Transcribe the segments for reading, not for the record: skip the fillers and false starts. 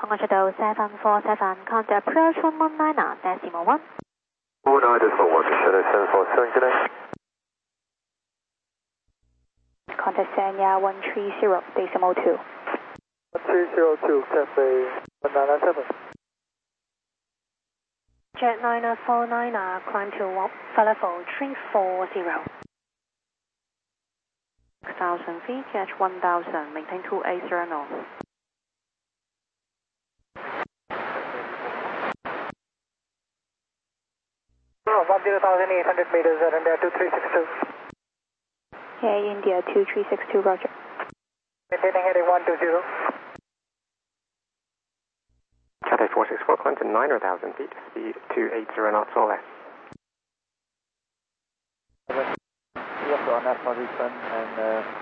Contact Shadow 747, contact approach 119.1. 191, Shadow 747, good day. Contact Sanya 130.2. 1302, Cafe 1997. Jet 9049, climb to level 340. 6,000 feet, catch 1,000, maintain 280 north. Oh, 10,800 meters at India 2362. Yeah, India 2362, roger. Maintaining heading 120. Cathay 464, climb to 9,000 feet, speed 280 knots or less. Yes, on that position and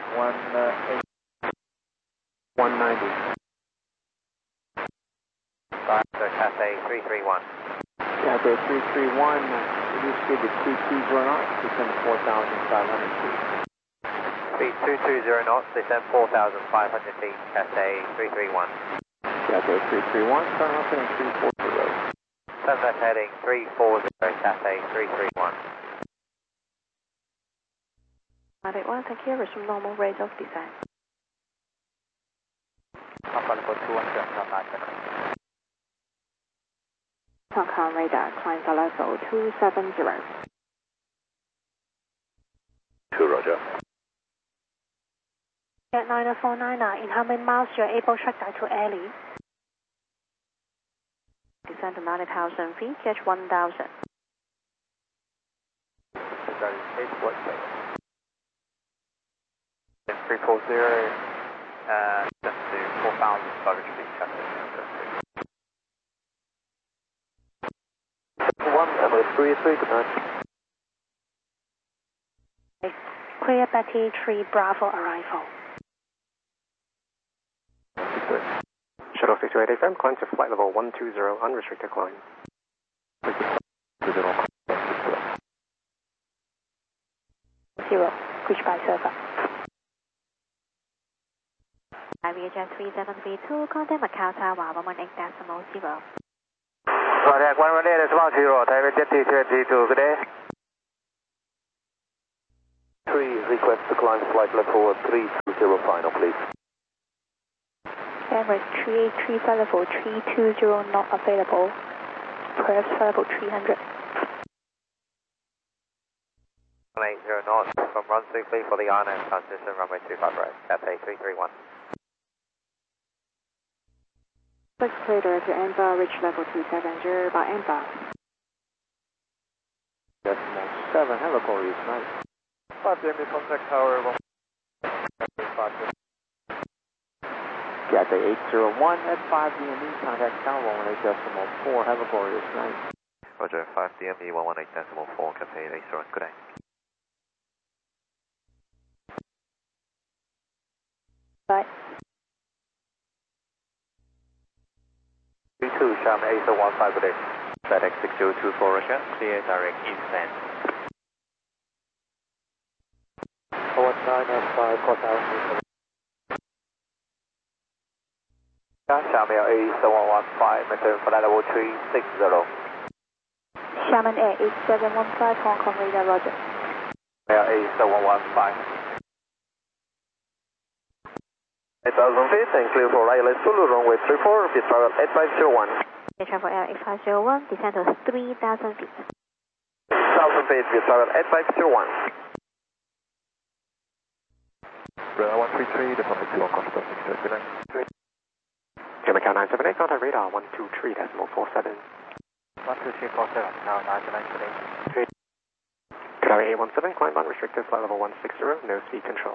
190. Cathay 331. Cathay 331, reduce speed to 220 knots, descend 4,500 feet. Speed 220 knots, descend 4,500 feet, Cathay 331. Cathay 331, turn off heading 340. Turn left heading 340, Cathay 331. Atlantic 1, thank you, resume normal rate of descent. Alpha level 200, Hong Kong radar, climb to level 270. 2, roger. Jet 9049, in how many miles you're able to track down to Airlie? Descend to 90,000 feet, catch 1,000. 340, descend to 4,500 feet, Cathay 133, good night. Clear Betty 3 Bravo arrival. Shuttle 6288 FM, climb to flight level 120, unrestricted climb. 0, reach by server. Aviajet 3732, contact Macau Tower 118.0. Contact 118.0, Taipei Jet T22, good day. 3, request to climb flight level 320 final, please. Emirates 383 flight level 320 not available. Perhaps flight level 300. 180 knots from run swiftly for the INS transition runway 25 right, Cathay 331. Flex crater to Emba, reach level 270 by Emba. Decimal 7, helical is nice. 5 DME contact tower 1. Cathay 801 at 5 DME, contact tower 118.4, helical is nice. Roger, 5 DME 118.4, Cathay 801, good day. Bye. 32, Sharm 8015, good day. FedEx 6024 Russia, clear direct eastland. 1995, contact. Sharm Air 8715, maintain flight level 360. Xiamen Air 8715, Hong Kong radar, roger. Air 8715. 8,000 feet and clear for ILS Zulu, runway 34, bit travel 8501. Air travel Air 8501, descend to 3,000 feet. 1,000 feet, bit travel 8501. Radar 133, deploy to Hong Kong, 629. Jamaica 978, contact radar 123.47. 12347, now 978. Tower 817, climb unrestricted, flight level 160, no speed control.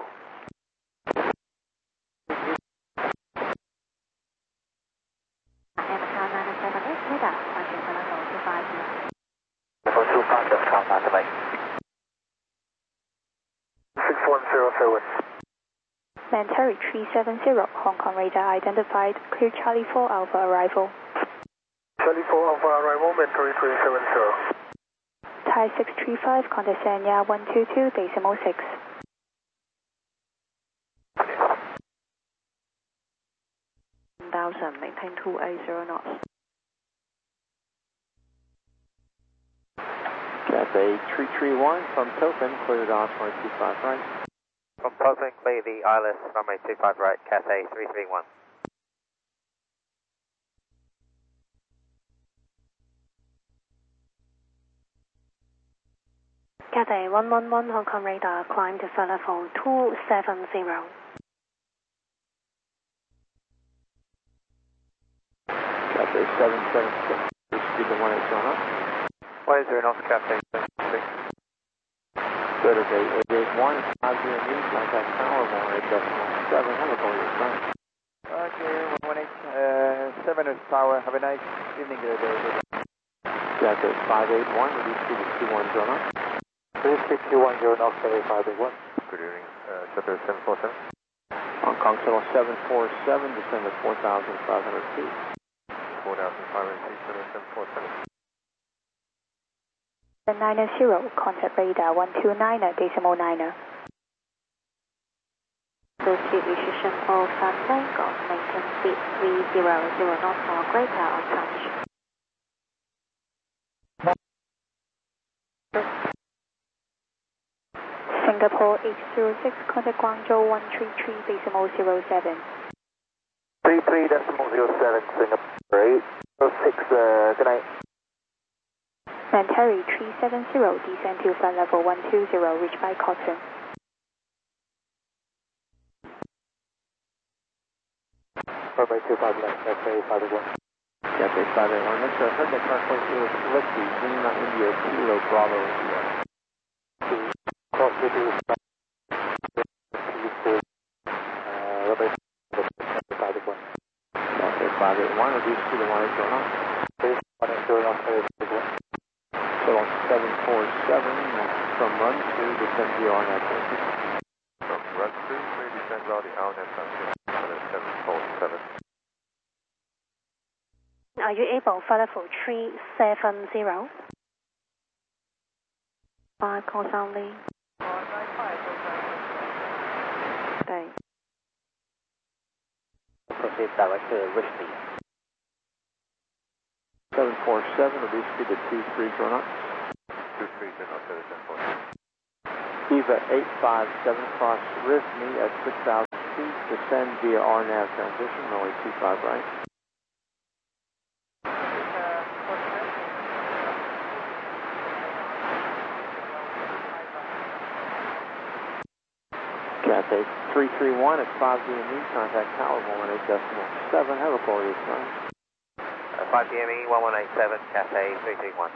Macau 978, radar, contact level 250. Level 25, just count 978. 610 forward. Lanteri 370, Hong Kong radar identified, clear Charlie 4 Alpha arrival. Charlie 4 Alpha arrival, Lanteri 370. Thai 635, contact Sanya 122.6. 1000, maintain 280 knots. Cathay 331 from Pilsen, clear to runway 25 right. From Pilsen, clear the ILS runway 25 right, Cathay 331. Cathay 111, Hong Kong radar, climb to flight level 270. Cathay 776, speed to 180 knots. 10 knots, Cathay 76. Saturday 881, 5 GME, contact tower, 1.8.7, have a call your friend. Okay, 118, 7 is tower, have a nice evening, Cathay 581, reduce speed to 210 knots. 36210 knots, Cathay 581. Good evening, Cathay 747. Hong Kong Shuttle 747, descend to 4,500 feet. 4,500 feet, Cathay 747. 90, contact radar 129.9. Proceed restriction for landing, golf, maintain speed 300 knots or greater on touch. Singapore 806, contact Guangzhou 133.07. 33.07, Singapore 806, good night. Manterry 370, descend to flight level 120, reach by Cotton. Runway 25 left, Cathay 581. Cathay 581, make sure heard that car point is Lexi, Lima India, Kilo Bravo India. Cross city, runway 581. Cathay 581, reduce speed to 180 knots. 180 knots, Cathay 581. Shuttle 747, from run to descend the RNAV transition. From run 2, clear descend on the RNAV transition, Cathay 747. Are you able flight level 370? 5 calls only. Okay. Proceed direct to Whiskey. 747, reduce speed to 230 knots. 230 knots, Cathay 747. EVA 857, cross rift me at 6,000 feet, descend via RNAV transition, runway 25 right. Cathay 331 at 5 GME, contact tower 118.7, have a quality of time. 5 DME 1187, Cathay 331.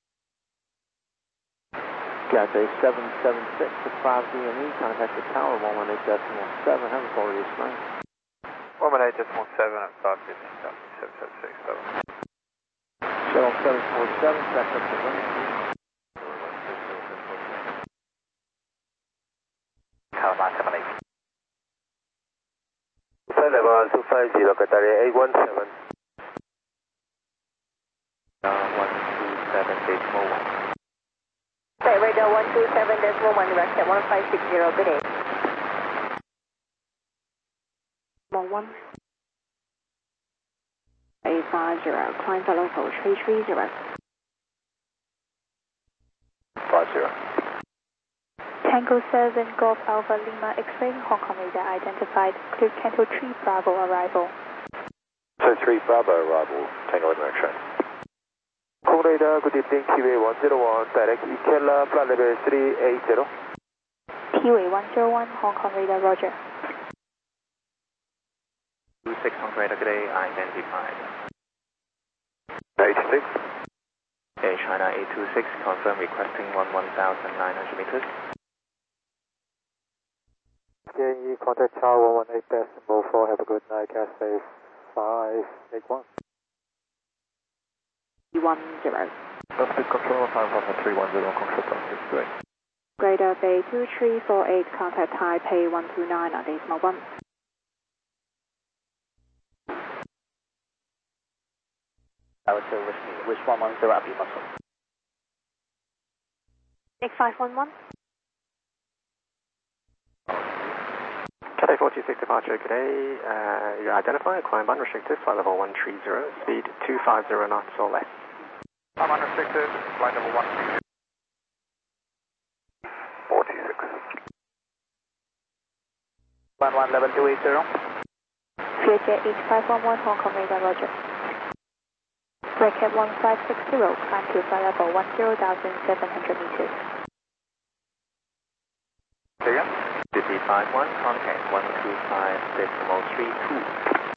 Cathay 776 at 5 DME, contact the tower 118.7, have a quality of time. 118.7 at 5 DME, 776. Shuttle 747, back up to runway. California 78. Flight level 250, Cathay 817. 127.1. Flight radar 127.1, rest at 1560, good day. 1 850, climb flight level 330. 50. Tango 7, Golf Alpha Lima X-ray, Hong Kong radar identified, clear Tango 3 Bravo arrival. So 3 Bravo arrival, Tango Lima X-ray. Hong Kong radar, good evening, QA 101, direct EKLA, flight level 380. T-Way 101, Hong Kong radar, roger. 26 Hong Kong radar, good day, identified. 86. Air China 826, confirm requesting 11,900 meters. KE contact tower 118.4, have a good night, Cathay 581. 10. Speed control 51310, contact tower 628. Radar Bay 2348, contact Taipei 129 on decimal 1. Tower 2, wish 110 up your muscle. 8511. Cathay A426 departure, good day. You're identified, climb unrestricted, flight level 130, speed 250 knots or less. I'm unrestricted, flight level 130. 46. 11 level 280. Vietjet 8511 Hong Kong radar, roger. Breakhead 1560, climb to flight level 10,700 meters. Say again? City 51, contact 125.32.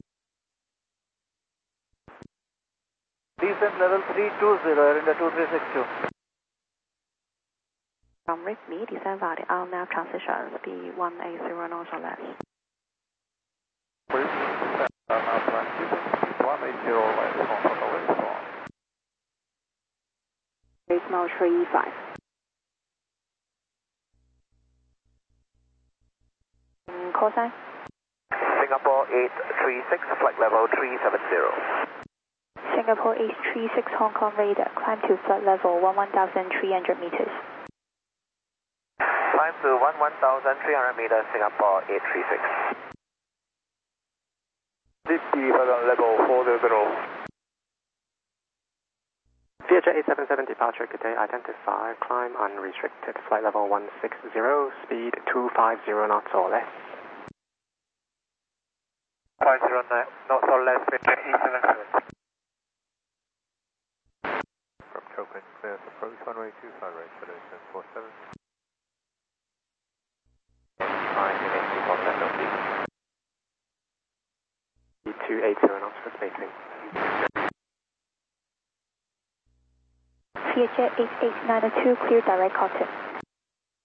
Descent level 320, air India 2362. From Rigby, descend via the RNAV transition, speed 180 knots or less. Please, RNAV transition, speed 180 less, Hong Kong less, Gizmo 35. Call sign? Singapore 836, flight level 370. Singapore 836 Hong Kong radar, climb to flight level 11,300 meters. Climb to 11,300 meters, Singapore 836. level 400. Vietjet 877 departure, good day. Identify, climb unrestricted, flight level 160, speed 250 knots or less. 50 knots or less, Vietjet 877. From Chopin, clear approach runway 25 right, today 747. 280 knots for spacing. Vietjet 8892, clear direct contact.